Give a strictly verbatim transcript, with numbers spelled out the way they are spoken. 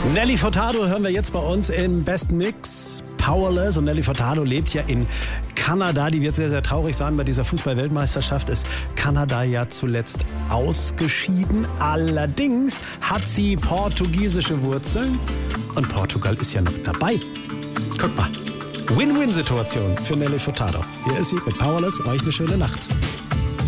Nelly Furtado hören wir jetzt bei uns im Best Mix. Powerless. Und Nelly Furtado lebt ja in Kanada. Die wird sehr, sehr traurig sein. Bei dieser Fußball-Weltmeisterschaft ist Kanada ja zuletzt ausgeschieden. Allerdings hat sie portugiesische Wurzeln. Und Portugal ist ja noch dabei. Guck mal. Win-Win-Situation für Nelly Furtado. Hier ist sie mit Powerless. Euch eine schöne Nacht.